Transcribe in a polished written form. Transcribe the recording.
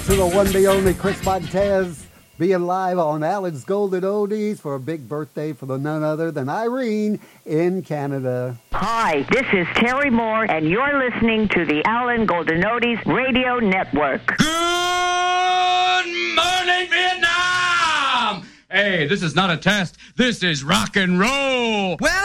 To the one, the only Chris Montez being live on Alan's Golden Oldies for a big birthday for the none other than Irene in Canada. Hi, this is Terry Moore, and you're listening to the Alan Golden Oldies Radio Network. Good morning, Vietnam! Hey, this is not a test. This is rock and roll. Well,